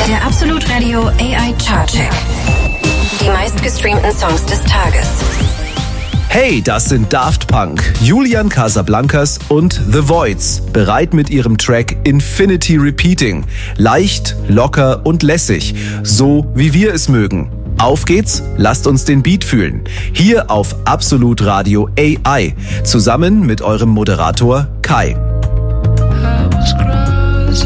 Der Absolut Radio AI Chartcheck. Die meistgestreamten Songs des Tages. Hey, das sind Daft Punk, Julian Casablancas und The Voids, bereit mit ihrem Track Infinity Repeating. Leicht, locker und lässig, so wie wir es mögen. Auf geht's, lasst uns den Beat fühlen. Hier auf Absolut Radio AI, zusammen mit eurem Moderator Kai.